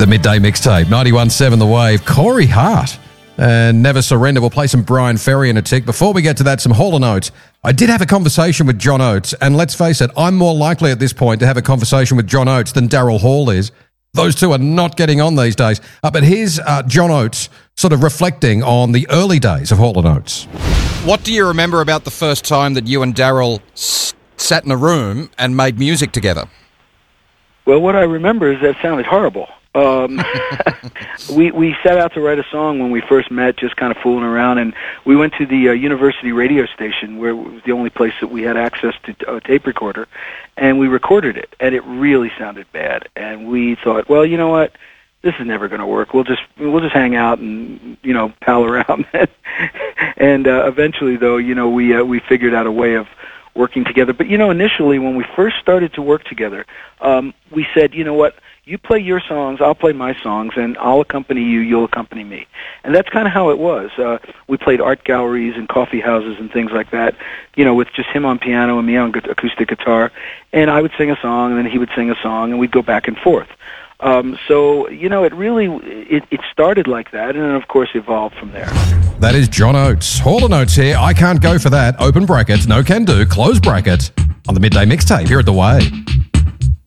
The Midday Mixtape, 91.7 The Wave. Corey Hart and Never Surrender. We'll play some Brian Ferry in a tick. Before we get to that, some Hall & Oates. I did have a conversation with John Oates, and let's face it, I'm more likely at this point to have a conversation with John Oates than Daryl Hall is. Those two are not getting on these days. But here's John Oates sort of reflecting on the early days of Hall & Oates. What do you remember about the first time that you and Daryl sat in a room and made music together? Well, what I remember is that sounded horrible. We set out to write a song when we first met, just kind of fooling around, and we went to the university radio station, where it was the only place that we had access to a tape recorder, and we recorded it, and it really sounded bad. And we thought, well, you know what? This is never going to work. We'll just hang out and pal around. And eventually, though, we figured out a way of working together. But initially when we first started to work together, we said, you know what? You play your songs, I'll play my songs, and I'll accompany you, you'll accompany me. And that's kind of how it was. We played art galleries and coffee houses and things like that, with just him on piano and me on acoustic guitar. And I would sing a song, and then he would sing a song, and we'd go back and forth. So, it really, it started like that, and then, of course, evolved from there. That is John Oates. Hall & Oates here. I can't go for that. Open brackets, no can do, close brackets, on the Midday Mixtape here at The Wave.